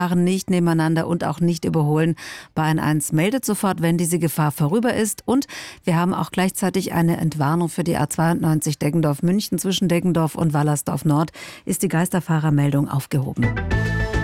nicht nebeneinander und auch nicht überholen. Bahn 1 meldet sofort, wenn diese Gefahr vorüber ist. Und wir haben auch gleichzeitig eine Entwarnung für die A92 Deggendorf-München. Zwischen Deggendorf und Wallersdorf Nord ist die Geisterfahrermeldung aufgehoben.